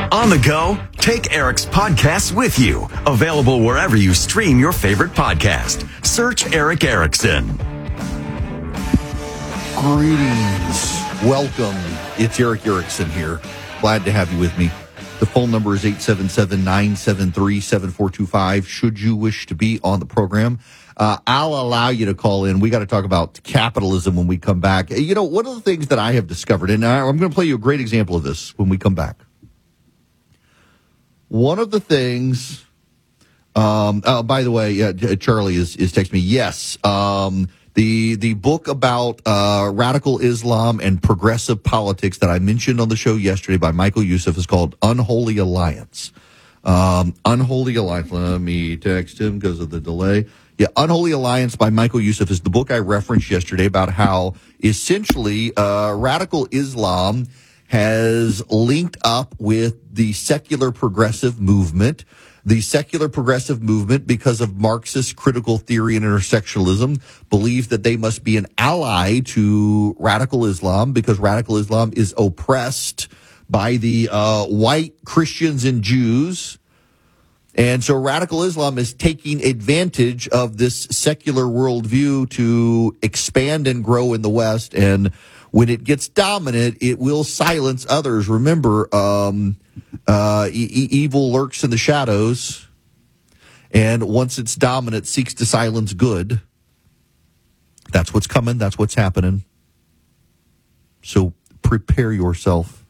On the go, take Eric's podcasts with you. Available wherever you stream your favorite podcast. Search Eric Erickson. Greetings. Welcome. It's Eric Erickson here. Glad to have you with me. The phone number is 877-973-7425. Should you wish to be on the program, I'll allow you to call in. We got to talk about capitalism when we come back. You know, one of the things that I have discovered, and I'm going to play you a great example of this when we come back. One of the things, by the way, Charlie is texting me. Yes, the book about radical Islam and progressive politics that I mentioned on the show yesterday by Michael Youssef is called Unholy Alliance. Unholy Alliance. Let me text him because of the delay. Yeah, Unholy Alliance by Michael Youssef is the book I referenced yesterday about how essentially radical Islam has linked up with the secular progressive movement. The secular progressive movement, because of Marxist critical theory and intersectionalism, believes that they must be an ally to radical Islam because radical Islam is oppressed by the white Christians and Jews. And so radical Islam is taking advantage of this secular worldview to expand and grow in the West. And when it gets dominant, it will silence others. Remember, evil lurks in the shadows, and once it's dominant, seeks to silence good. That's what's coming. That's what's happening. So prepare yourself.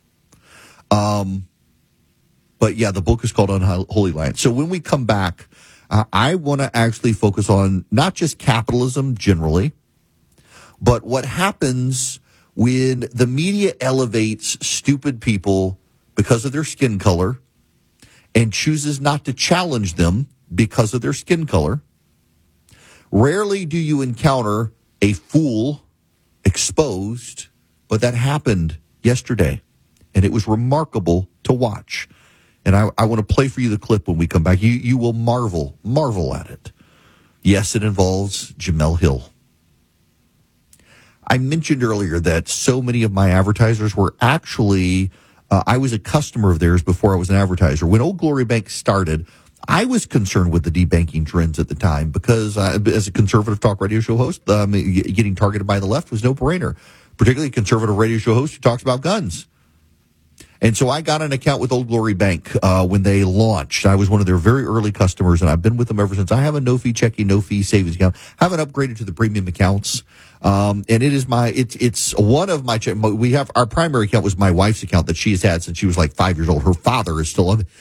But yeah, the book is called Unholy Alliance. So when we come back, I want to actually focus on not just capitalism generally, but what happens when the media elevates stupid people because of their skin color and chooses not to challenge them because of their skin color. Rarely do you encounter a fool exposed, but that happened yesterday, and it was remarkable to watch. And I want to play for you the clip when we come back. You will marvel at it. Yes, it involves Jemele Hill. I mentioned earlier that so many of my advertisers were actually, I was a customer of theirs before I was an advertiser. When Old Glory Bank started, I was concerned with the debanking trends at the time because as a conservative talk radio show host, getting targeted by the left was no brainer, particularly a conservative radio show host who talks about guns. And so I got an account with Old Glory Bank when they launched. I was one of their very early customers, and I've been with them ever since. I have a no-fee checking, no-fee savings account. I haven't upgraded to the premium accounts. And it is it's one of my, we have, our primary account was my wife's account that she has had since she was like 5 years old. Her father is still on,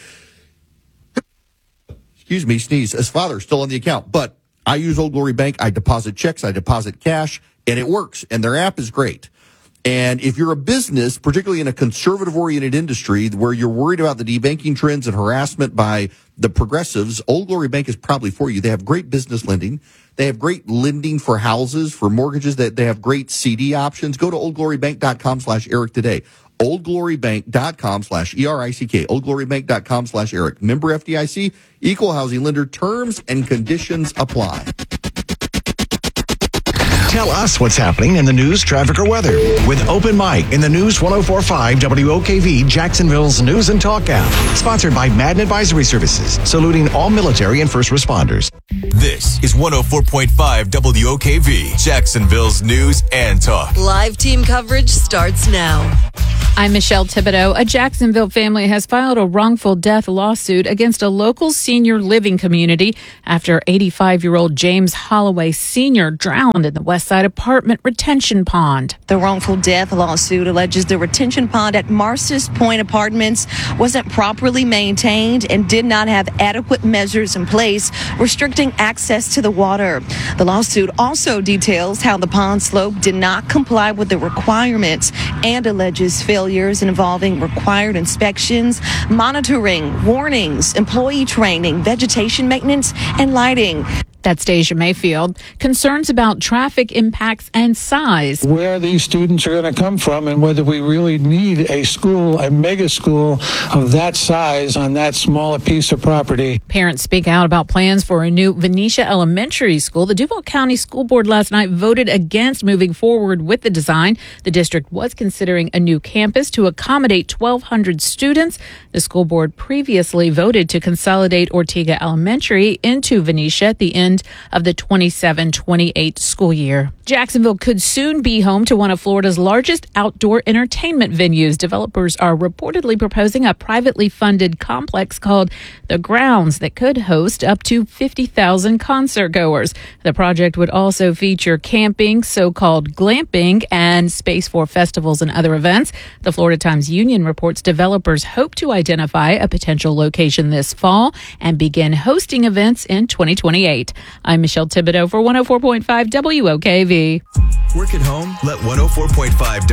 excuse me, sneeze. His father is still on the account. But I use Old Glory Bank. I deposit checks, I deposit cash, and it works. And their app is great. And if you're a business, particularly in a conservative-oriented industry where you're worried about the debanking trends and harassment by the progressives, Old Glory Bank is probably for you. They have great business lending. They have great lending for houses, for mortgages. They have great CD options. Go to oldglorybank.com/Eric today. oldglorybank.com/ERICK. oldglorybank.com/Eric. Member FDIC, equal housing lender. Terms and conditions apply. Tell us what's happening in the news, traffic, or weather with Open Mic in the News 104.5 WOKV, Jacksonville's News and Talk app. Sponsored by Madden Advisory Services, saluting all military and first responders. This is 104.5 WOKV, Jacksonville's News and Talk. Live team coverage starts now. I'm Michelle Thibodeau. A Jacksonville family has filed a wrongful death lawsuit against a local senior living community after 85-year-old James Holloway Sr. drowned in the Westside apartment retention pond. The wrongful death lawsuit alleges the retention pond at Marcis Point Apartments wasn't properly maintained and did not have adequate measures in place restricting access to the water. The lawsuit also details how the pond slope did not comply with the requirements and alleges failures involving required inspections, monitoring, warnings, employee training, vegetation maintenance, and lighting. That's Deja Mayfield. Concerns about traffic impacts and size. Where these students are going to come from and whether we really need a school, a mega school of that size on that small a piece of property. Parents speak out about plans for a new Venetia Elementary School. The Duval County School Board last night voted against moving forward with the design. The district was considering a new campus to accommodate 1,200 students. The school board previously voted to consolidate Ortega Elementary into Venetia at the end of the 27-28 school year. Jacksonville could soon be home to one of Florida's largest outdoor entertainment venues. Developers are reportedly proposing a privately funded complex called The Grounds that could host up to 50,000 concert goers. The project would also feature camping, so-called glamping, and space for festivals and other events. The Florida Times-Union reports developers hope to identify a potential location this fall and begin hosting events in 2028. I'm Michelle Thibodeau for 104.5 WOKV. Work at home? Let 104.5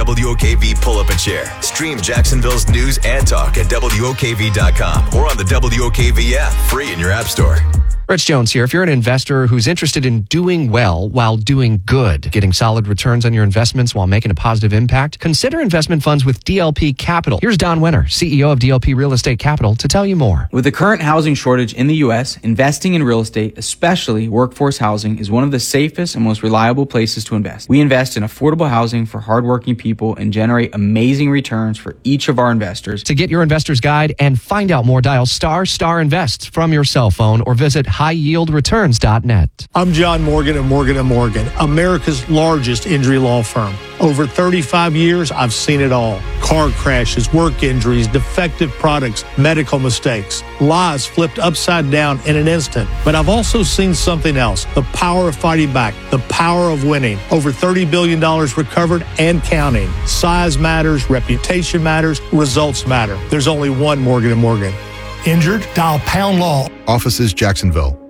WOKV pull up a chair. Stream Jacksonville's news and talk at WOKV.com or on the WOKV app, free in your app store. Rich Jones here. If you're an investor who's interested in doing well while doing good, getting solid returns on your investments while making a positive impact, consider investment funds with DLP Capital. Here's Don Winter, CEO of DLP Real Estate Capital, to tell you more. With the current housing shortage in the U.S., investing in real estate, especially workforce housing, is one of the safest and most reliable places to invest. We invest in affordable housing for hardworking people and generate amazing returns for each of our investors. To get your investor's guide and find out more, dial ** Invest from your cell phone or visit highyieldreturns.net. I'm John Morgan of Morgan & Morgan, America's largest injury law firm. Over 35 years, I've seen it all. Car crashes, work injuries, defective products, medical mistakes, lives flipped upside down in an instant. But I've also seen something else, the power of fighting back, the power of winning. Over $30 billion recovered and counting. Size matters, reputation matters, results matter. There's only one Morgan & Morgan. Injured? Dial Pound Law. Offices Jacksonville.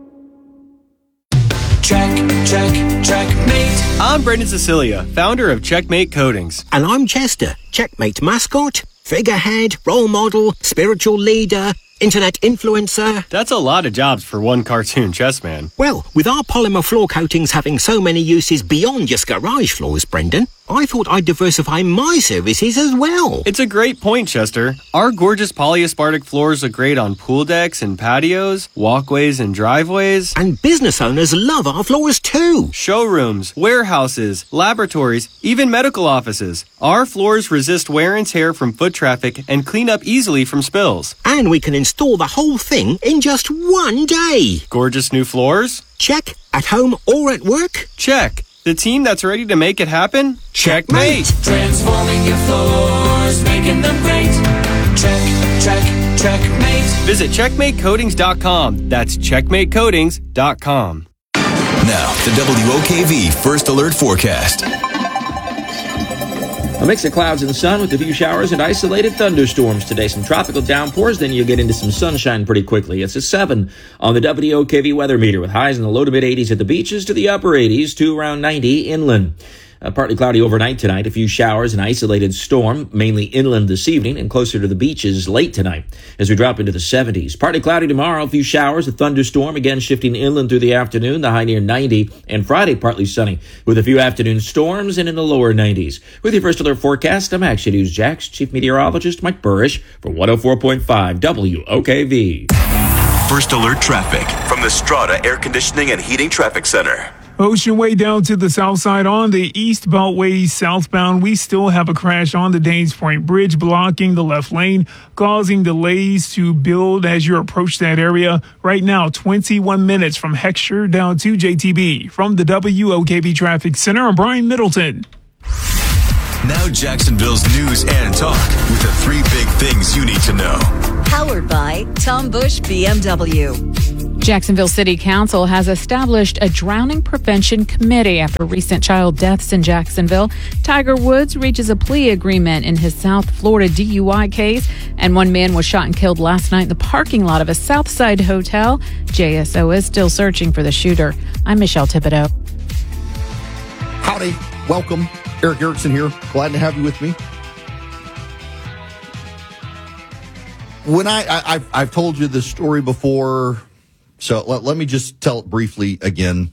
Checkmate. I'm Brendan Cecilia, founder of Checkmate Coatings. And I'm Chester, Checkmate mascot, figurehead, role model, spiritual leader, internet influencer. That's a lot of jobs for one cartoon chess man. Well, with our polymer floor coatings having so many uses beyond just garage floors, Brendan, I thought I'd diversify my services as well. It's a great point, Chester. Our gorgeous polyaspartic floors look great on pool decks and patios, walkways and driveways. And business owners love our floors too. Showrooms, warehouses, laboratories, even medical offices. Our floors resist wear and tear from foot traffic and clean up easily from spills. And we can install the whole thing in just one day. Gorgeous new floors? Check. At home or at work? Check. The team that's ready to make it happen? Checkmate. Transforming your floors, making them great. Checkmate. Visit checkmatecoatings.com. That's checkmatecoatings.com. Now, the WOKV First Alert Forecast. A mix of clouds and sun with a few showers and isolated thunderstorms today. Some tropical downpours, then you'll get into some sunshine pretty quickly. It's a 7 on the WOKV weather meter with highs in the low to mid 80s at the beaches to the upper 80s to around 90 inland. Partly cloudy overnight tonight. A few showers and isolated storm, mainly inland this evening and closer to the beaches late tonight as we drop into the 70s. Partly cloudy tomorrow. A few showers, a thunderstorm, again shifting inland through the afternoon, the high near 90. And Friday, partly sunny with a few afternoon storms and in the lower 90s. With your First Alert forecast, I'm Action News Jax Chief Meteorologist Mike Burrish for 104.5 WOKV. First Alert traffic from the Strata Air Conditioning and Heating Traffic Center. Ocean Way down to the south side on the East Beltway southbound. We still have a crash on the Danes Point Bridge blocking the left lane, causing delays to build as you approach that area. Right now, 21 minutes from Heckscher down to JTB. From the WOKV Traffic Center, I'm Brian Middleton. Now Jacksonville's news and talk with the 3 big things you need to know. Powered by Tom Bush BMW. Jacksonville City Council has established a drowning prevention committee after recent child deaths in Jacksonville. Tiger Woods reaches a plea agreement in his South Florida DUI case, and one man was shot and killed last night in the parking lot of a Southside hotel. JSO is still searching for the shooter. I'm Michelle Thibodeau. Howdy. Welcome. Eric Erickson here. Glad to have you with me. When I've told you this story before. So let me just tell it briefly again.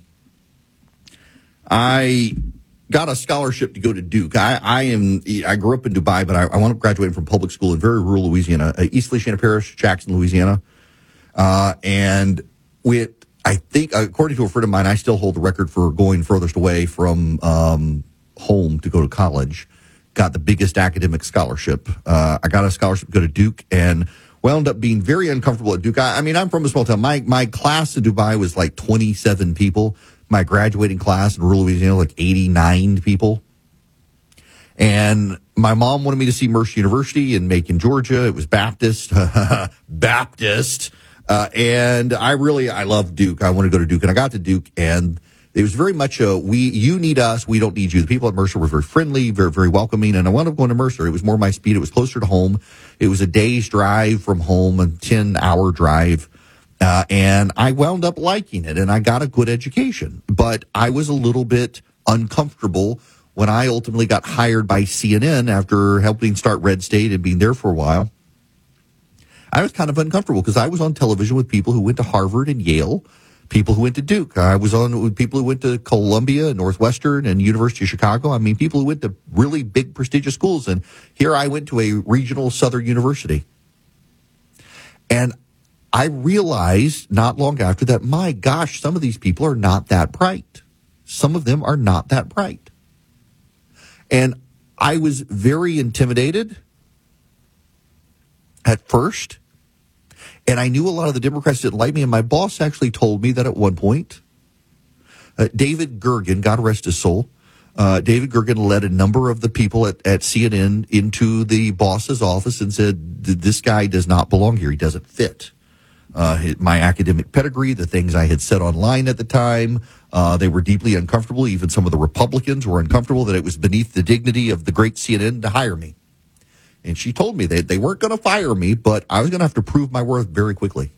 I got a scholarship to go to Duke. I grew up in Dubai, but I wound up graduating from public school in very rural Louisiana, East Feliciana Parish, Jackson, Louisiana. And I think, according to a friend of mine, I still hold the record for going furthest away from home to go to college. Got the biggest academic scholarship. I got a scholarship to go to Duke and wound up being very uncomfortable at Duke. I mean, I'm from a small town. My class in Dubai was like 27 people. My graduating class in rural Louisiana, like 89 people. And my mom wanted me to see Mercer University in Macon, Georgia. It was Baptist. Baptist. And I love Duke. I want to go to Duke. And I got to Duke, and it was very much you need us, we don't need you. The people at Mercer were very friendly, very, very welcoming. And I wound up going to Mercer. It was more my speed. It was closer to home. It was a day's drive from home, a 10-hour drive. And I wound up liking it, and I got a good education. But I was a little bit uncomfortable when I ultimately got hired by CNN after helping start Red State and being there for a while. I was kind of uncomfortable because I was on television with people who went to Harvard and Yale, people who went to Duke. I was on with people who went to Columbia, Northwestern, and University of Chicago. I mean, people who went to really big, prestigious schools. And here I went to a regional Southern university. And I realized not long after that, my gosh, some of these people are not that bright. Some of them are not that bright. And I was very intimidated at first. And I knew a lot of the Democrats didn't like me. And my boss actually told me that at one point, David Gergen, God rest his soul, David Gergen led a number of the people at CNN into the boss's office and said, this guy does not belong here. He doesn't fit. My academic pedigree, the things I had said online at the time, they were deeply uncomfortable. Even some of the Republicans were uncomfortable that it was beneath the dignity of the great CNN to hire me. And she told me they weren't going to fire me, but I was going to have to prove my worth very quickly.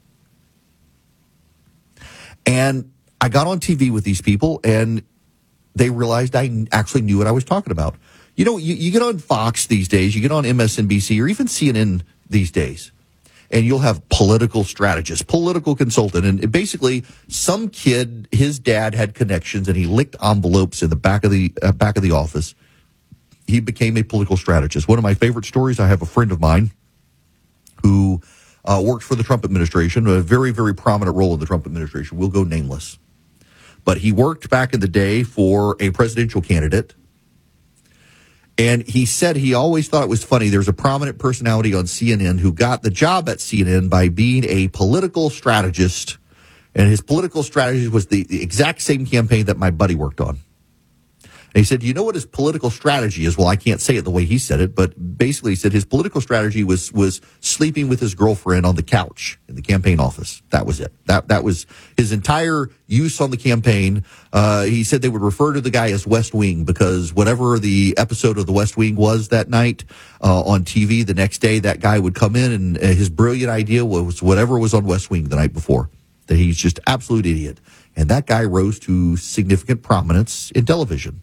And I got on TV with these people, and they realized I actually knew what I was talking about. You know, you get on Fox these days, you get on MSNBC, or even CNN these days, and you'll have political strategist, political consultant, and basically some kid, his dad had connections, and he licked envelopes in the back of the office. He became a political strategist. One of my favorite stories, I have a friend of mine who worked for the Trump administration, a very, very prominent role in the Trump administration. We'll go nameless. But he worked back in the day for a presidential candidate. And he said he always thought it was funny. There's a prominent personality on CNN who got the job at CNN by being a political strategist. And his political strategy was the exact same campaign that my buddy worked on. And he said, you know what his political strategy is? Well, I can't say it the way he said it, but basically he said his political strategy was sleeping with his girlfriend on the couch in the campaign office. That was it. That was his entire use on the campaign. He said they would refer to the guy as West Wing because whatever the episode of the West Wing was that night on TV, the next day that guy would come in and his brilliant idea was whatever was on West Wing the night before, that he's just absolute idiot. And that guy rose to significant prominence in television.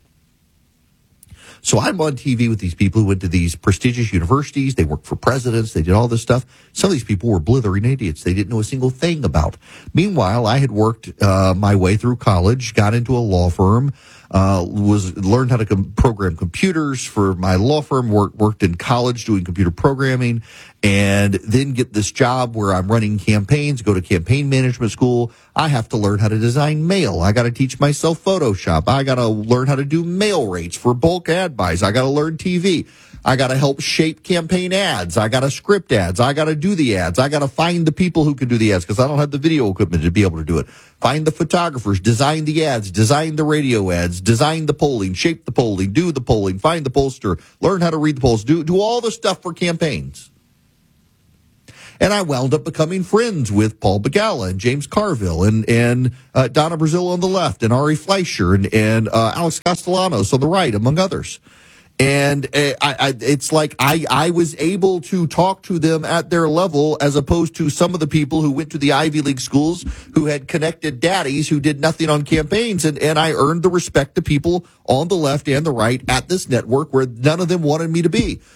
So I'm on TV with these people who went to these prestigious universities. They worked for presidents. They did all this stuff. Some of these people were blithering idiots. They didn't know a single thing about. Meanwhile, I had worked my way through college, got into a law firm, learned how to program computers for my law firm, worked in college doing computer programming, and then get this job where I'm running campaigns, go to campaign management school. I have to learn how to design mail. I got to teach myself Photoshop. I got to learn how to do mail rates for bulk ad buys. I got to learn TV. I got to help shape campaign ads. I got to script ads. I got to do the ads. I got to find the people who can do the ads because I don't have the video equipment to be able to do it. Find the photographers, design the ads, design the radio ads, design the polling, shape the polling, do the polling, find the pollster, learn how to read the polls, do all the stuff for campaigns. And I wound up becoming friends with Paul Begala and James Carville and Donna Brazile on the left and Ari Fleischer and Alex Castellanos on the right, among others. And it's like I was able to talk to them at their level as opposed to some of the people who went to the Ivy League schools who had connected daddies who did nothing on campaigns. And I earned the respect of people on the left and the right at this network where none of them wanted me to be.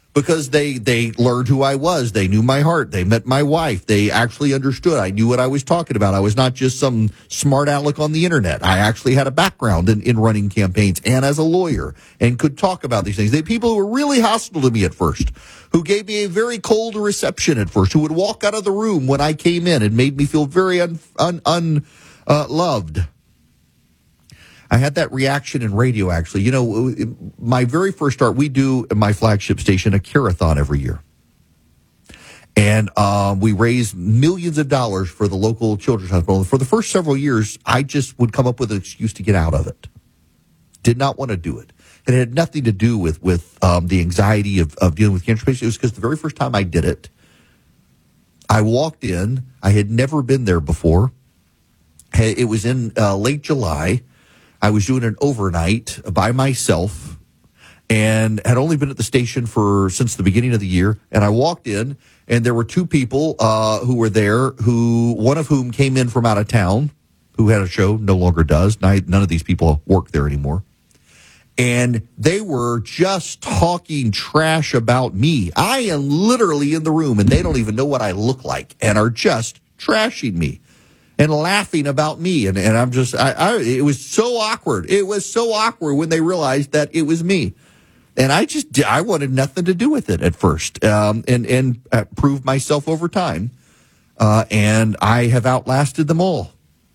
because they learned who I was. They knew my heart. They met my wife. They actually understood. I knew what I was talking about. I was not just some smart aleck on the internet. I actually had a background in running campaigns and as a lawyer and could talk about these things. They people who were really hostile to me at first, who gave me a very cold reception at first, who would walk out of the room when I came in and made me feel very unloved. I had that reaction in radio, actually. You know, my very first start, we do at my flagship station a Care-a-thon every year. And we raise millions of dollars for the local children's hospital. For the first several years, I just would come up with an excuse to get out of it. Did not want to do it. And it had nothing to do with the anxiety of dealing with cancer patients. It was because the very first time I did it, I walked in. I had never been there before. It was in late July. I was doing an overnight by myself and had only been at the station since the beginning of the year. And I walked in, and there were two people who were there, one of whom came in from out of town, who had a show, no longer does. None of these people work there anymore. And they were just talking trash about me. I am literally in the room, and they don't even know what I look like, and are just trashing me and laughing about me. And I'm just, it was so awkward. It was so awkward when they realized that it was me. And I wanted nothing to do with it at first, and proved myself over time. And I have outlasted them all.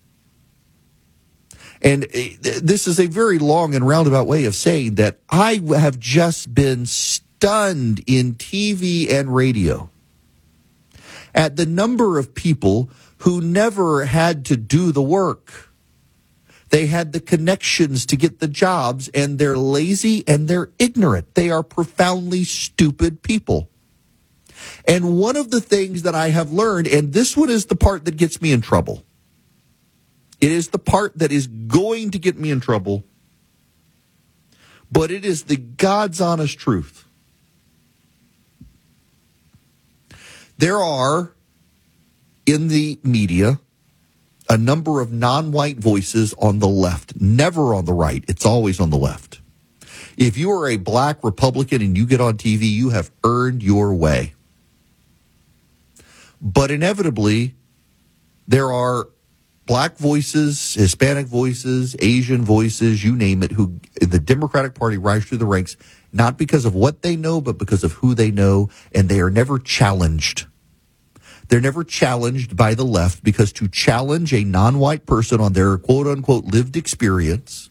And this is a very long and roundabout way of saying that I have just been stunned in TV and radio at the number of people who never had to do the work. They had the connections to get the jobs, and they're lazy and they're ignorant. They are profoundly stupid people. And one of the things that I have learned, and this one is the part that gets me in trouble. It is the part that is going to get me in trouble, but it is the God's honest truth. There are, in the media, a number of non-white voices on the left, never on the right. It's always on the left. If you are a black Republican and you get on TV, you have earned your way. But inevitably, there are black voices, Hispanic voices, Asian voices, you name it, who the Democratic Party rise through the ranks, not because of what they know, but because of who they know, and they are never challenged. They're never challenged by the left, because to challenge a non-white person on their quote-unquote lived experience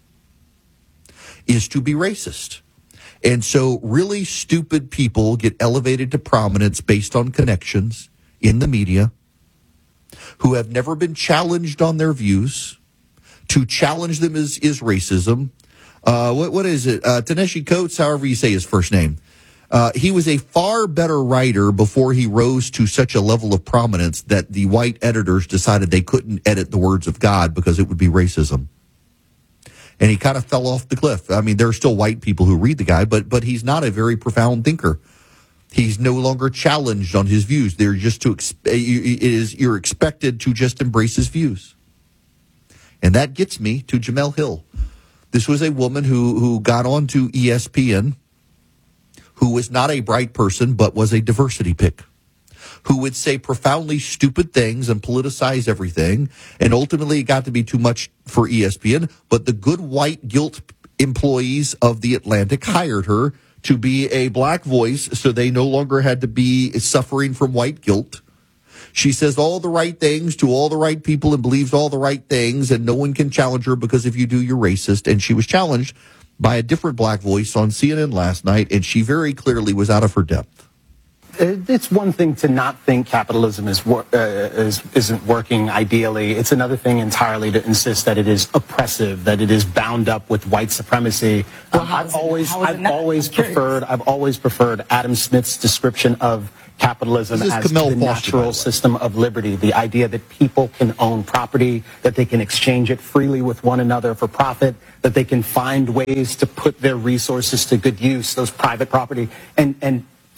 is to be racist. And so really stupid people get elevated to prominence based on connections in the media, who have never been challenged on their views. To challenge them is racism. What is it? Ta-Nehisi Coates, however you say his first name. He was a far better writer before he rose to such a level of prominence that the white editors decided they couldn't edit the words of God because it would be racism. And he kind of fell off the cliff. I mean, there are still white people who read the guy, but he's not a very profound thinker. He's no longer challenged on his views. They're just you're expected to just embrace his views. And that gets me to Jemele Hill. This was a woman who got onto ESPN, who was not a bright person, but was a diversity pick, who would say profoundly stupid things and politicize everything. And ultimately it got to be too much for ESPN, but the good white guilt employees of The Atlantic hired her to be a black voice, so they no longer had to be suffering from white guilt. She says all the right things to all the right people and believes all the right things, and no one can challenge her because if you do, you're racist. And she was challenged by a different black voice on CNN last night, and she very clearly was out of her depth. It's one thing to not think capitalism isn't working ideally. It's another thing entirely to insist that it is oppressive, that it is bound up with white supremacy. I've always preferred Adam Smith's description of capitalism as the natural system of liberty, the idea that people can own property, that they can exchange it freely with one another for profit, that they can find ways to put their resources to good use, those private property, and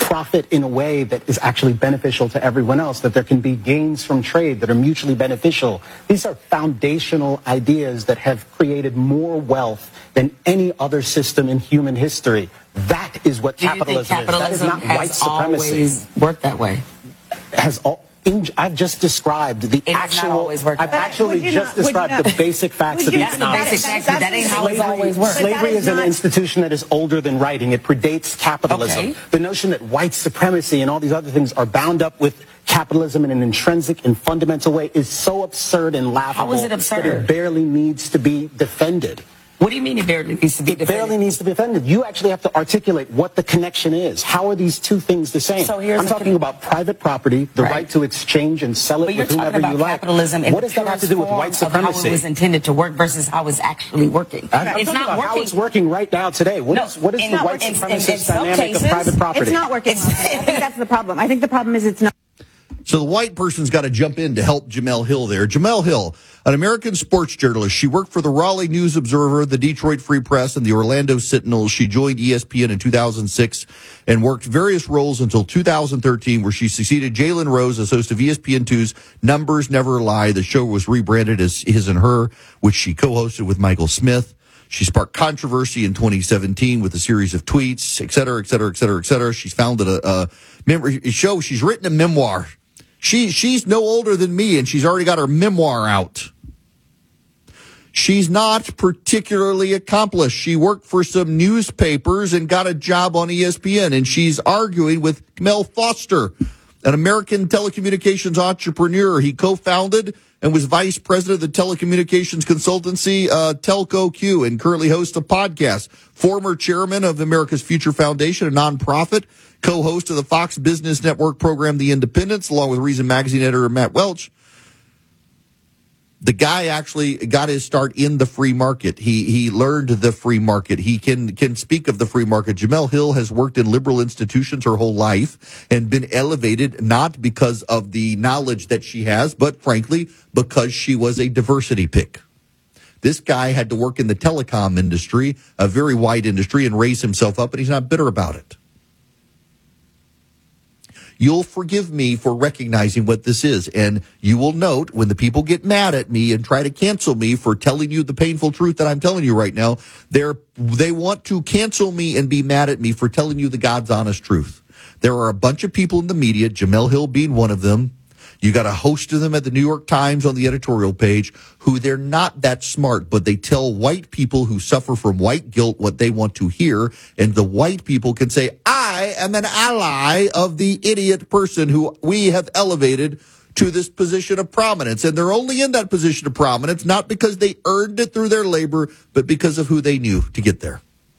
profit in a way that is actually beneficial to everyone else, that there can be gains from trade that are mutually beneficial. These are foundational ideas that have created more wealth than any other system in human history. That is what capitalism is. That is not white supremacy. Always worked that way. I've just described the actual. I've actually just described the basic facts of economics. That ain't how it's always worked. Slavery is an institution that is older than writing. It predates capitalism. Okay. The notion that white supremacy and all these other things are bound up with capitalism in an intrinsic and fundamental way is so absurd and laughable. How is it absurd? That it barely needs to be defended. What do you mean it barely needs to be defended? It barely needs to be defended. You actually have to articulate what the connection is. How are these two things the same? So I'm talking about private property, the right to exchange and sell it with whomever you like. Capitalism what does that have to do with white supremacy? How it was intended to work versus how it's actually working. It's not working. How it's working right now today. What is the white supremacist dynamic of private property? It's not working. I think that's the problem. I think the problem is it's not. So the white person's got to jump in to help Jemele Hill there. Jemele Hill, an American sports journalist. She worked for the Raleigh News Observer, the Detroit Free Press, and the Orlando Sentinel. She joined ESPN in 2006 and worked various roles until 2013, where she succeeded Jalen Rose as host of ESPN2's Numbers Never Lie. The show was rebranded as His and Her, which she co-hosted with Michael Smith. She sparked controversy in 2017 with a series of tweets, et cetera, et cetera, et cetera, et cetera. She's founded a show. She's written a memoir. She's no older than me, and she's already got her memoir out. She's not particularly accomplished. She worked for some newspapers and got a job on ESPN, and she's arguing with Mel Foster, an American telecommunications entrepreneur. He co-founded and was vice president of the telecommunications consultancy Telco Q, and currently hosts a podcast. Former chairman of America's Future Foundation, a nonprofit, co-host of the Fox Business Network program The Independents, along with Reason Magazine editor Matt Welch. The guy actually got his start in the free market. He learned the free market. He can speak of the free market. Jemele Hill has worked in liberal institutions her whole life and been elevated not because of the knowledge that she has, but frankly, because she was a diversity pick. This guy had to work in the telecom industry, a very wide industry, and raise himself up, and he's not bitter about it. You'll forgive me for recognizing what this is, and you will note when the people get mad at me and try to cancel me for telling you the painful truth that I'm telling you right now, they want to cancel me and be mad at me for telling you the God's honest truth. There are a bunch of people in the media, Jemele Hill being one of them. You got a host of them at the New York Times on the editorial page who they're not that smart, but they tell white people who suffer from white guilt what they want to hear. And the white people can say, I am an ally of the idiot person who we have elevated to this position of prominence. And they're only in that position of prominence, not because they earned it through their labor, but because of who they knew to get there.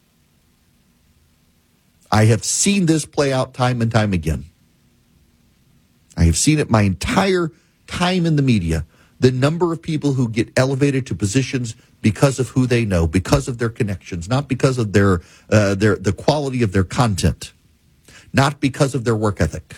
I have seen this play out time and time again. I have seen it my entire time in the media. The number of people who get elevated to positions because of who they know, because of their connections, not because of the quality of their content, not because of their work ethic.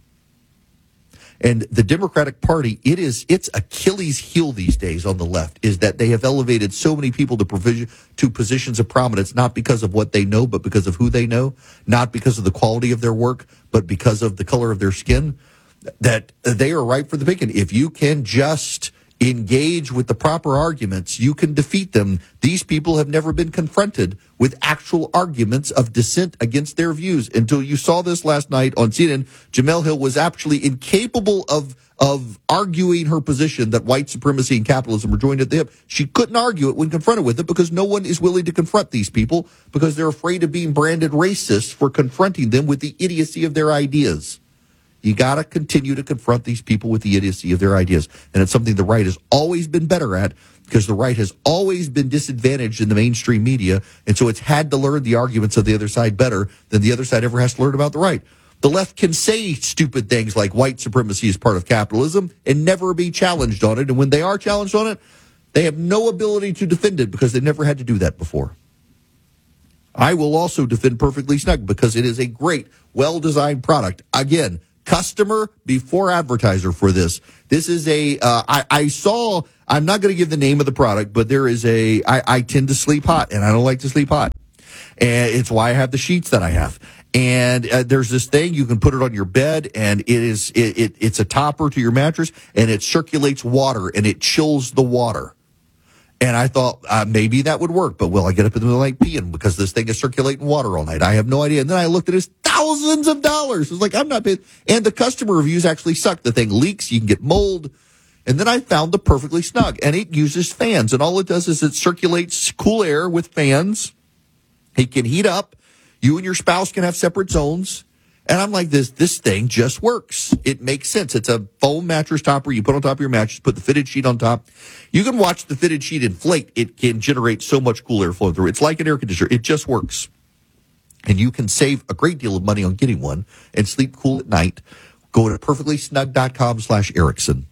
And the Democratic Party, it's Achilles' heel these days on the left, is that they have elevated so many people to positions of prominence, not because of what they know, but because of who they know, not because of the quality of their work, but because of the color of their skin. That they are ripe for the picking. If you can just engage with the proper arguments, you can defeat them. These people have never been confronted with actual arguments of dissent against their views. Until you saw this last night on CNN, Jemele Hill was actually incapable of arguing her position that white supremacy and capitalism were joined at the hip. She couldn't argue it when confronted with it because no one is willing to confront these people because they're afraid of being branded racist for confronting them with the idiocy of their ideas. You got to continue to confront these people with the idiocy of their ideas. And it's something the right has always been better at because the right has always been disadvantaged in the mainstream media. And so it's had to learn the arguments of the other side better than the other side ever has to learn about the right. The left can say stupid things like white supremacy is part of capitalism and never be challenged on it. And when they are challenged on it, they have no ability to defend it because they never had to do that before. I will also defend Perfectly Snug because it is a great, well-designed product. Again, customer before advertiser for this. This is I'm not going to give the name of the product, but there is I tend to sleep hot and I don't like to sleep hot. And it's why I have the sheets that I have. And there's this thing, you can put it on your bed, and it's a topper to your mattress, and it circulates water, and it chills the water. And I thought maybe that would work, but will I get up in the middle of the night peeing because this thing is circulating water all night? I have no idea. And then I looked at it, thousands of dollars. It's like, I'm not paying. And the customer reviews actually suck. The thing leaks, you can get mold. And then I found the Perfectly Snug, and it uses fans. And all it does is it circulates cool air with fans. It can heat up. You and your spouse can have separate zones. And I'm like, this thing just works. It makes sense. It's a foam mattress topper you put on top of your mattress, put the fitted sheet on top. You can watch the fitted sheet inflate. It can generate so much cool air flowing through. It's like an air conditioner. It just works. And you can save a great deal of money on getting one and sleep cool at night. Go to perfectlysnug.com/Erickson.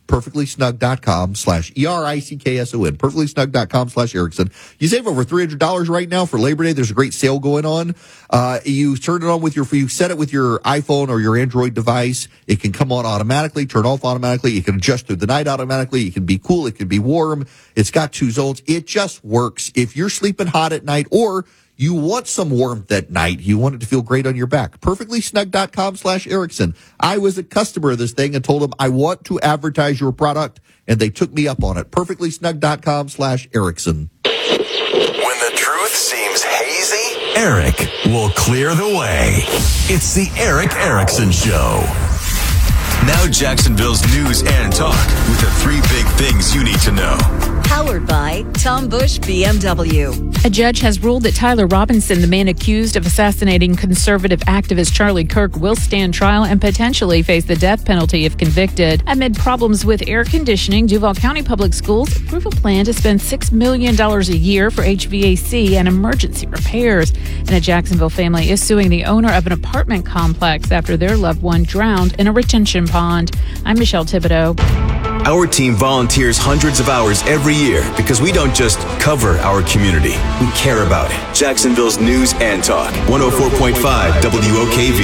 perfectlysnug.com/ERICKSON. perfectlysnug.com/Erickson. You save over $300 right now for Labor Day. There's a great sale going on. You turn it on you set it with your iPhone or your Android device. It can come on automatically, turn off automatically. You can adjust through the night automatically. It can be cool. It can be warm. It's got 2 zones. It just works. If you're sleeping hot at night or you want some warmth at night, you want it to feel great on your back, perfectlysnug.com/Erickson. I was a customer of this thing and told them I want to advertise your product, and they took me up on it. perfectlysnug.com/Erickson. When the truth seems hazy, Eric will clear the way. It's the Eric Erickson Show. Now Jacksonville's news and talk with the 3 big things you need to know. Powered by Tom Bush BMW. A judge has ruled that Tyler Robinson, the man accused of assassinating conservative activist Charlie Kirk, will stand trial and potentially face the death penalty if convicted. Amid problems with air conditioning, Duval County Public Schools approve a plan to spend $6 million a year for HVAC and emergency repairs. And a Jacksonville family is suing the owner of an apartment complex after their loved one drowned in a retention pond. I'm Michelle Thibodeau. Our team volunteers hundreds of hours every year because we don't just cover our community. We care about it. Jacksonville's news and talk. 104.5 WOKV.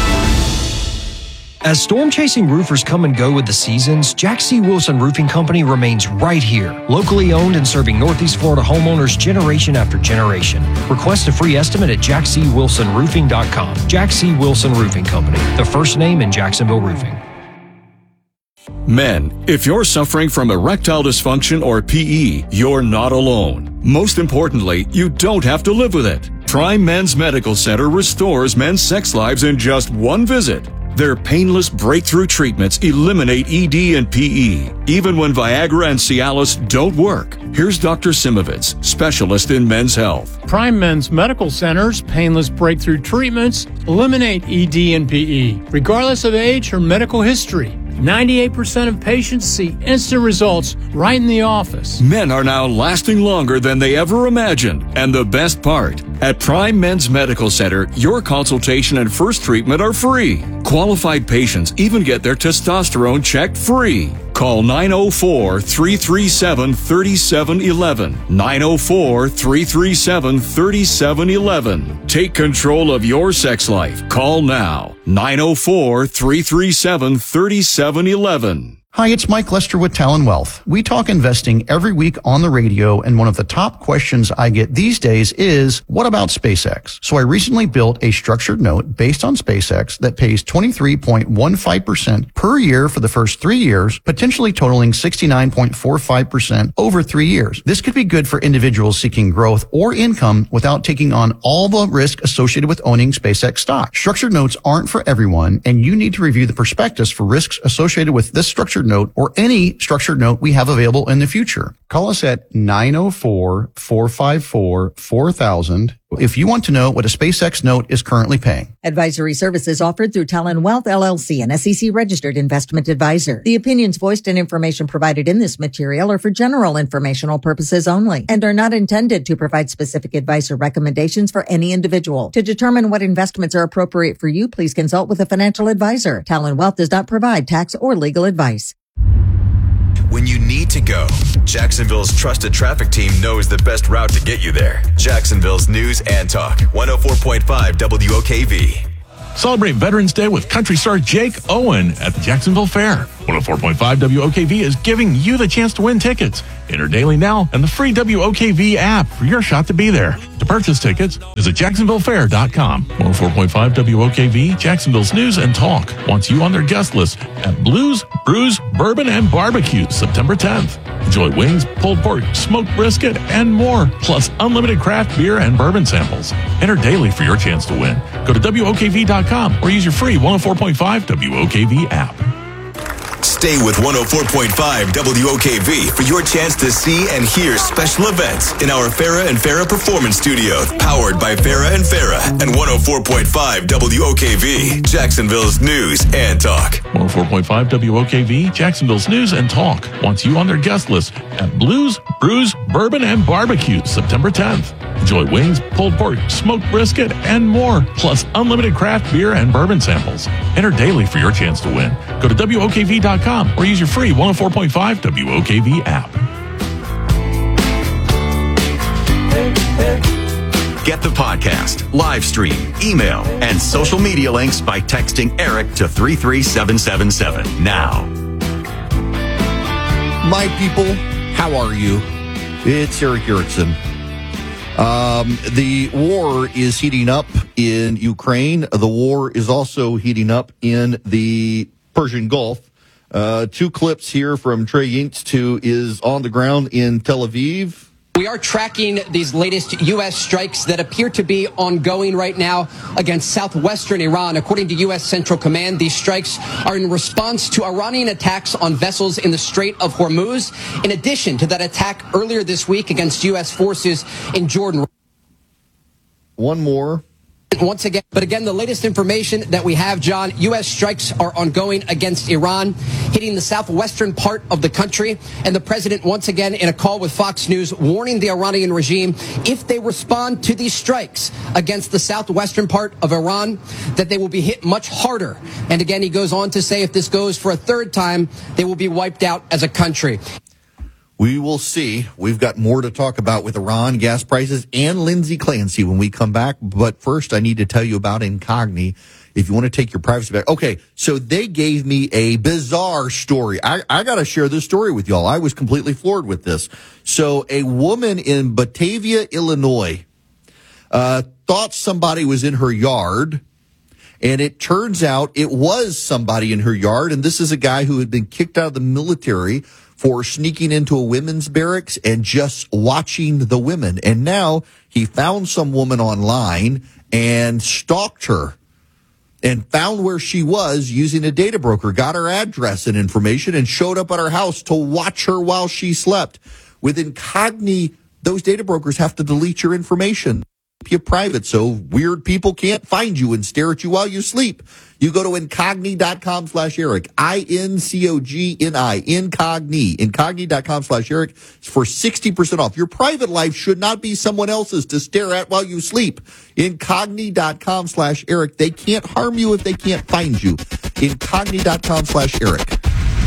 As storm-chasing roofers come and go with the seasons, Jack C. Wilson Roofing Company remains right here, locally owned and serving Northeast Florida homeowners generation after generation. Request a free estimate at jackcwilsonroofing.com. Jack C. Wilson Roofing Company, the first name in Jacksonville roofing. Men, if you're suffering from erectile dysfunction or PE, you're not alone. Most importantly, you don't have to live with it. Prime Men's Medical Center restores men's sex lives in just 1 visit. Their painless breakthrough treatments eliminate ED and PE, even when Viagra and Cialis don't work. Here's Dr. Simovitz, specialist in men's health. Prime Men's Medical Center's painless breakthrough treatments eliminate ED and PE, regardless of age or medical history. 98% of patients see instant results right in the office. Men are now lasting longer than they ever imagined. And the best part, at Prime Men's Medical Center, your consultation and first treatment are free. Qualified patients even get their testosterone checked free. Call 904-337-3711. 904-337-3711. Take control of your sex life. Call now. 904-337-3711. Hi, it's Mike Lester with Talon Wealth. We talk investing every week on the radio, and one of the top questions I get these days is, what about SpaceX? So I recently built a structured note based on SpaceX that pays 23.15% per year for the first 3 years, potentially totaling 69.45% over 3 years. This could be good for individuals seeking growth or income without taking on all the risk associated with owning SpaceX stock. Structured notes aren't for everyone, and you need to review the prospectus for risks associated with this structured note or any structured note we have available in the future. Call us at 904-454-4000 if you want to know what a SpaceX note is currently paying. Advisory services offered through Talon Wealth LLC, an SEC registered investment advisor. The opinions voiced and information provided in this material are for general informational purposes only and are not intended to provide specific advice or recommendations for any individual. To determine what investments are appropriate for you, please consult with a financial advisor. Talon Wealth does not provide tax or legal advice. When you need to go, Jacksonville's trusted traffic team knows the best route to get you there. Jacksonville's news and talk. 104.5 WOKV. Celebrate Veterans Day with country star Jake Owen at the Jacksonville Fair. 104.5 WOKV is giving you the chance to win tickets. Enter daily now and the free WOKV app for your shot to be there. To purchase tickets, visit JacksonvilleFair.com. 104.5 WOKV, Jacksonville's News and Talk, wants you on their guest list at Blues, Brews, Bourbon, and Barbecue, September 10th. Enjoy wings, pulled pork, smoked brisket, and more, plus unlimited craft beer and bourbon samples. Enter daily for your chance to win. Go to WOKV.com or use your free 104.5 WOKV app. Stay with 104.5 WOKV for your chance to see and hear special events in our Farrah and Farrah Performance Studio, powered by Farrah and Farrah, and 104.5 WOKV, Jacksonville's News and Talk. 104.5 WOKV, Jacksonville's News and Talk, wants you on their guest list at Blues, Brews, Bourbon, and Barbecue, September 10th. Enjoy wings, pulled pork, smoked brisket, and more, plus unlimited craft beer and bourbon samples. Enter daily for your chance to win. Go to WOKV.com or use your free 104.5 WOKV app. Get the podcast, live stream, email, and social media links by texting Eric to 33777 now. My people, how are you? It's Eric Erickson. The war is heating up in Ukraine. The war is also heating up in the Persian Gulf. Two clips here from Trey Yinks, who is on the ground in Tel Aviv. We are tracking these latest U.S. strikes that appear to be ongoing right now against southwestern Iran. According to U.S. Central Command, these strikes are in response to Iranian attacks on vessels in the Strait of Hormuz, in addition to that attack earlier this week against U.S. forces in Jordan. One more. Once again, but again, the latest information that we have, John, U.S. strikes are ongoing against Iran, hitting the southwestern part of the country. And the president, once again, in a call with Fox News, warning the Iranian regime, if they respond to these strikes against the southwestern part of Iran, that they will be hit much harder. And again, he goes on to say if this goes for a third time, they will be wiped out as a country. We will see. We've got more to talk about with Iran, gas prices, and Lindsay Clancy when we come back. But first, I need to tell you about Incogni. If you want to take your privacy back. Okay, so they gave me a bizarre story. I got to share this story with y'all. I was completely floored with this. So a woman in Batavia, Illinois, thought somebody was in her yard. And it turns out it was somebody in her yard. And this is a guy who had been kicked out of the military for sneaking into a women's barracks and just watching the women. And now he found some woman online and stalked her and found where she was using a data broker, got her address and information, and showed up at her house to watch her while she slept. With Incogni, those data brokers have to delete your information. Keep you private so weird people can't find you and stare at you while you sleep. You go to Incogni.com/Eric, INCOGNI, Incogni, Incogni.com/Eric for 60% off. Your private life should not be someone else's to stare at while you sleep. Incogni.com/Eric. They can't harm you if they can't find you. Incogni.com/Eric.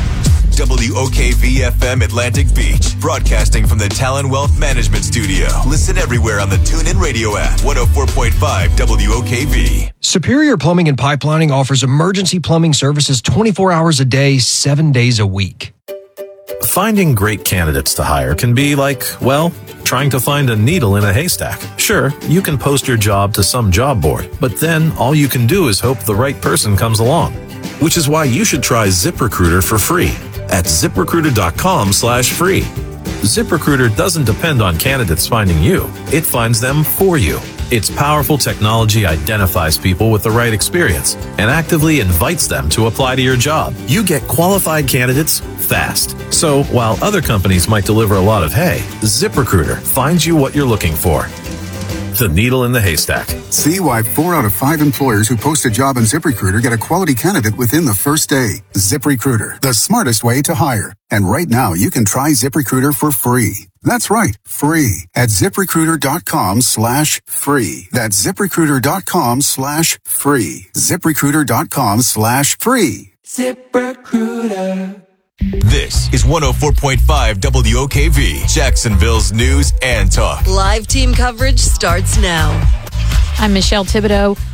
WOKV-FM Atlantic Beach, broadcasting from the Talon Wealth Management Studio. Listen everywhere on the TuneIn Radio app. 104.5 WOKV. Superior Plumbing and Pipelining offers emergency plumbing services 24 hours a day, 7 days a week. Finding great candidates to hire can be like, well, trying to find a needle in a haystack. Sure, you can post your job to some job board, but then all you can do is hope the right person comes along. Which is why you should try ZipRecruiter for free at ZipRecruiter.com/free. ZipRecruiter doesn't depend on candidates finding you. It finds them for you. Its powerful technology identifies people with the right experience and actively invites them to apply to your job. You get qualified candidates fast. So while other companies might deliver a lot of hay, ZipRecruiter finds you what you're looking for. The needle in the haystack. See why 4 out of 5 employers who post a job on ZipRecruiter get a quality candidate within the first day. ZipRecruiter, the smartest way to hire. And right now, you can try ZipRecruiter for free. That's right, free at ZipRecruiter.com/free. That's ZipRecruiter.com/free. ZipRecruiter.com/free. ZipRecruiter. This is 104.5 WOKV, Jacksonville's News and Talk. Live team coverage starts now. I'm Michelle Thibodeau.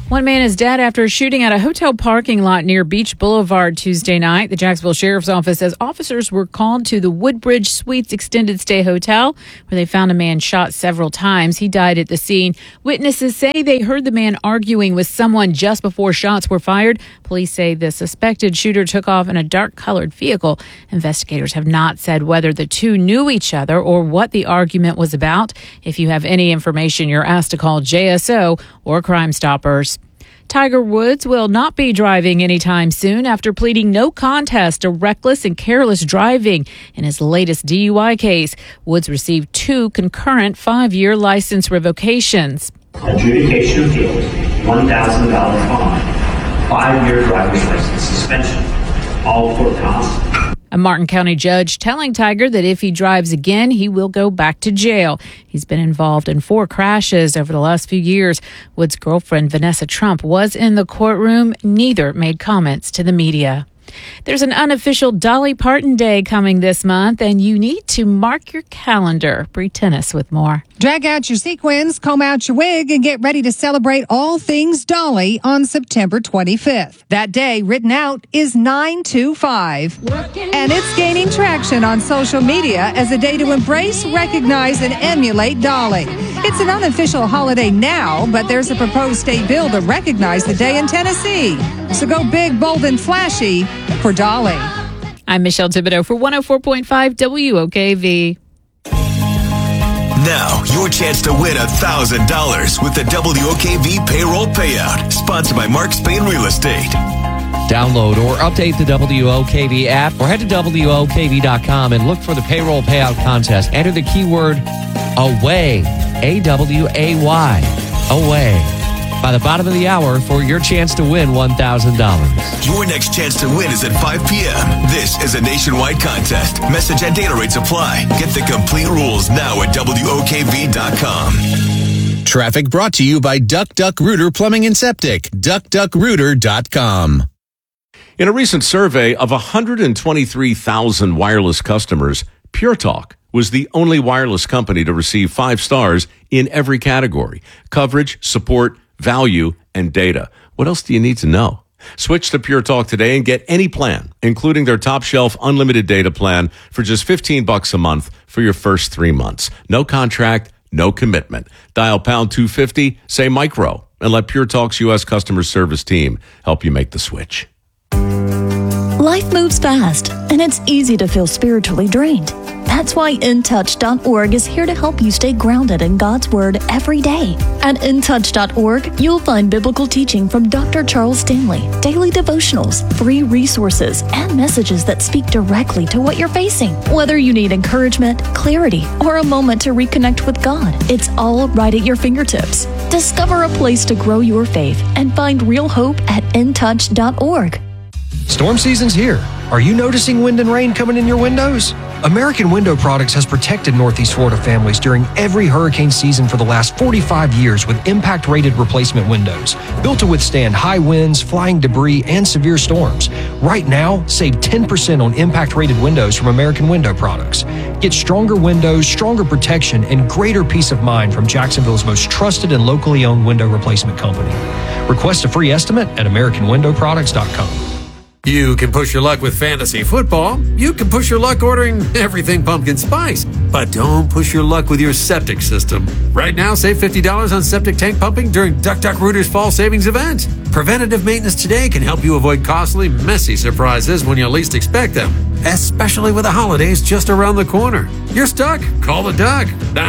One man is dead after a shooting at a hotel parking lot near Beach Boulevard Tuesday night. The Jacksonville Sheriff's Office says officers were called to the Woodbridge Suites Extended Stay Hotel, where they found a man shot several times. He died at the scene. Witnesses say they heard the man arguing with someone just before shots were fired. Police say the suspected shooter took off in a dark-colored vehicle. Investigators have not said whether the two knew each other or what the argument was about. If you have any information, you're asked to call JSO or Crime Stoppers. Tiger Woods will not be driving anytime soon after pleading no contest to reckless and careless driving in his latest DUI case. Woods received 2 concurrent 5-year license revocations. Adjudication of guilt, $1,000 fine, 5-year driver's license suspension, all court costs. A Martin County judge telling Tiger that if he drives again, he will go back to jail. He's been involved in 4 crashes over the last few years. Wood's girlfriend, Vanessa Trump, was in the courtroom. Neither made comments to the media. There's an unofficial Dolly Parton Day coming this month, and you need to mark your calendar. Bree Tennis with more. Drag out your sequins, comb out your wig, and get ready to celebrate all things Dolly on September 25th. That day, written out, is 925. And it's gaining traction on social media as a day to embrace, recognize, and emulate Dolly. It's an unofficial holiday now, but there's a proposed state bill to recognize the day in Tennessee. So go big, bold, and flashy for Dolly. I'm Michelle Thibodeau for 104.5 WOKV. Now, your chance to win $1,000 with the WOKV Payroll Payout, sponsored by Mark Spain Real Estate. Download or update the WOKV app or head to WOKV.com and look for the Payroll Payout Contest. Enter the keyword AWAY, AWAY, AWAY, by the bottom of the hour for your chance to win $1,000. Your next chance to win is at 5 p.m. This is a nationwide contest. Message and data rates apply. Get the complete rules now at WOKV.com. Traffic brought to you by Duck Duck Rooter Plumbing and Septic. DuckDuckRooter.com. In a recent survey of 123,000 wireless customers, Pure Talk was the only wireless company to receive 5 stars in every category: coverage, support, value, and data. What else do you need to know? Switch to Pure Talk today and get any plan, including their top shelf unlimited data plan for just $15 a month for your first 3 months. No contract, no commitment. Dial pound 250, say micro, and let Pure Talk's U.S. customer service team help you make the switch. Life moves fast, and it's easy to feel spiritually drained. That's why InTouch.org is here to help you stay grounded in God's Word every day. At InTouch.org, you'll find biblical teaching from Dr. Charles Stanley, daily devotionals, free resources, and messages that speak directly to what you're facing. Whether you need encouragement, clarity, or a moment to reconnect with God, it's all right at your fingertips. Discover a place to grow your faith and find real hope at InTouch.org. Storm season's here. Are you noticing wind and rain coming in your windows? American Window Products has protected Northeast Florida families during every hurricane season for the last 45 years with impact-rated replacement windows, built to withstand high winds, flying debris, and severe storms. Right now, save 10% on impact-rated windows from American Window Products. Get stronger windows, stronger protection, and greater peace of mind from Jacksonville's most trusted and locally owned window replacement company. Request a free estimate at AmericanWindowProducts.com. You can push your luck with fantasy football. You can push your luck ordering everything pumpkin spice. But don't push your luck with your septic system. Right now, save $50 on septic tank pumping during Duck Duck Rooter's fall savings event. Preventative maintenance today can help you avoid costly, messy surprises when you least expect them, especially with the holidays just around the corner. You're stuck? Call the Duck,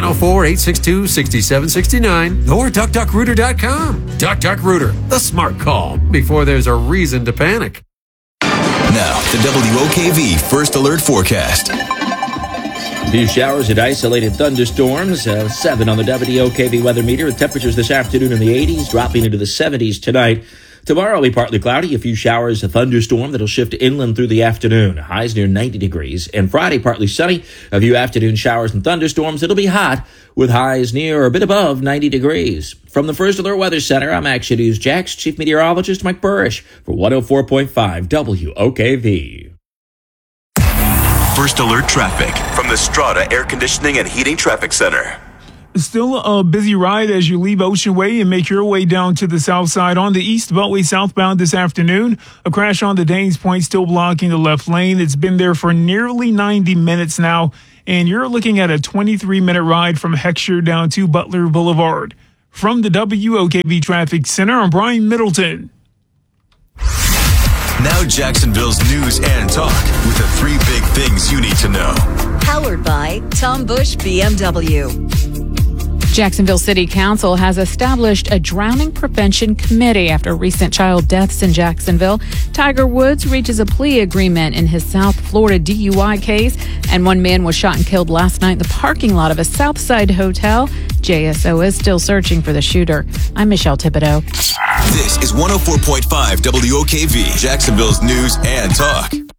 904-862-6769 or DuckDuckRooter.com. Duck Duck Rooter, the smart call before there's a reason to panic. Now, the WOKV First Alert Forecast. A few showers and isolated thunderstorms. 7 on the WOKV weather meter. With temperatures this afternoon in the 80s, dropping into the 70s tonight. Tomorrow will be partly cloudy, a few showers, a thunderstorm that'll shift inland through the afternoon. Highs near 90 degrees. And Friday, partly sunny, a few afternoon showers and thunderstorms. It'll be hot with highs near or a bit above 90 degrees. From the First Alert Weather Center, I'm Action News Jax Chief Meteorologist Mike Burrish for 104.5 WOKV. First Alert Traffic from the Strata Air Conditioning and Heating Traffic Center. Still a busy ride as you leave Ocean Way and make your way down to the south side on the East Beltway southbound this afternoon. A crash on the Danes Point still blocking the left lane. It's been there for nearly 90 minutes now, and you're looking at a 23-minute ride from Heckscher down to Butler Boulevard. From the WOKV Traffic Center, I'm Brian Middleton. Now Jacksonville's news and talk with the 3 big things you need to know. Powered by Tom Bush BMW. Jacksonville City Council has established a drowning prevention committee after recent child deaths in Jacksonville. Tiger Woods reaches a plea agreement in his South Florida DUI case, and one man was shot and killed last night in the parking lot of a Southside hotel. JSO is still searching for the shooter. I'm Michelle Thibodeau. This is 104.5 WOKV, Jacksonville's news and talk.